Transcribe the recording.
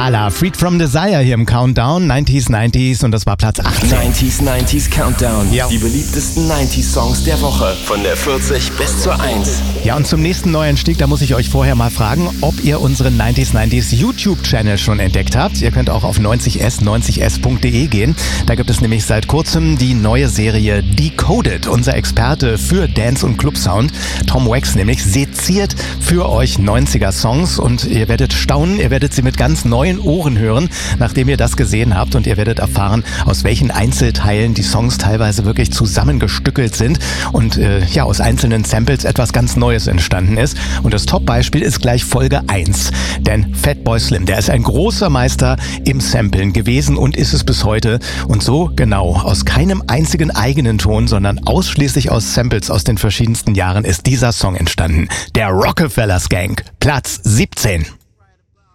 Gala, Freed from Desire hier im Countdown, 90s und das war Platz 18. 90s Countdown, ja. Die beliebtesten 90s-Songs der Woche, von der 40 bis zur 1. Ja, und zum nächsten Neuanstieg, da muss ich euch vorher mal fragen, ob ihr unseren 90s YouTube-Channel schon entdeckt habt. Ihr könnt auch auf 90s.de gehen. Da gibt es nämlich seit kurzem die neue Serie Decoded. Unser Experte für Dance- und Club-Sound, Tom Wax nämlich, seziert für euch 90er-Songs und ihr werdet staunen, ihr werdet sie mit ganz neuen Ohren hören, nachdem ihr das gesehen habt, und ihr werdet erfahren, aus welchen Einzelteilen die Songs teilweise wirklich zusammengestückelt sind und aus einzelnen Samples etwas ganz Neues entstanden ist. Und das Top-Beispiel ist gleich Folge 1, denn Fatboy Slim, der ist ein großer Meister im Samplen gewesen und ist es bis heute, und so genau aus keinem einzigen eigenen Ton, sondern ausschließlich aus Samples aus den verschiedensten Jahren ist dieser Song entstanden. Der Rockefeller Skank, Platz 17.